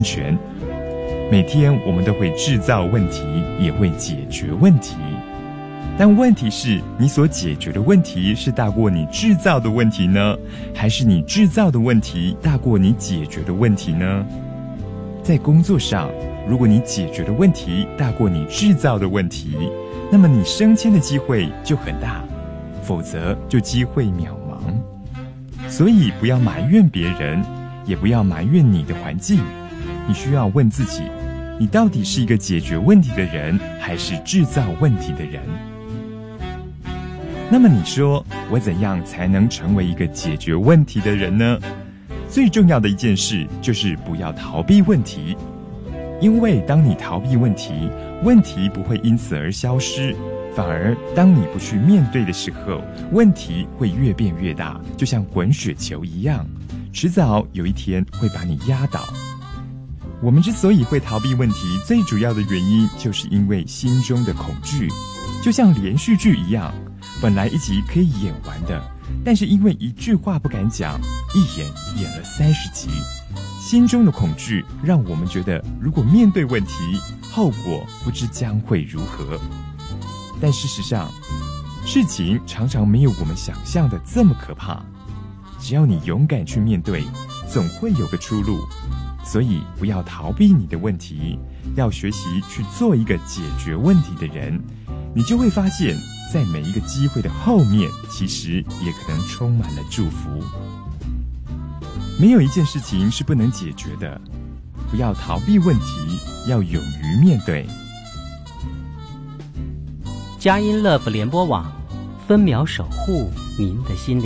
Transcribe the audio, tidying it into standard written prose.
全。每天我们都会制造问题，也会解决问题。但问题是，你所解决的问题是大过你制造的问题呢，还是你制造的问题大过你解决的问题呢？在工作上，如果你解决的问题大过你制造的问题，那么你升迁的机会就很大，否则就机会渺茫。所以不要埋怨别人，也不要埋怨你的环境，你需要问自己，你到底是一个解决问题的人，还是制造问题的人？那么你说，我怎样才能成为一个解决问题的人呢？最重要的一件事就是不要逃避问题，因为当你逃避问题，问题不会因此而消失，反而当你不去面对的时候，问题会越变越大，就像滚雪球一样，迟早有一天会把你压倒。我们之所以会逃避问题，最主要的原因就是因为心中的恐惧，就像连续剧一样，本来一集可以演完的，但是因为一句话不敢讲，一演了30集。心中的恐惧让我们觉得，如果面对问题，后果不知将会如何。但事实上，事情常常没有我们想象的这么可怕。只要你勇敢去面对，总会有个出路。所以不要逃避你的问题，要学习去做一个解决问题的人，你就会发现，在每一个机会的后面，其实也可能充满了祝福。没有一件事情是不能解决的，不要逃避问题，要勇于面对。 佳音 Love 联播网，分秒守护您的心灵。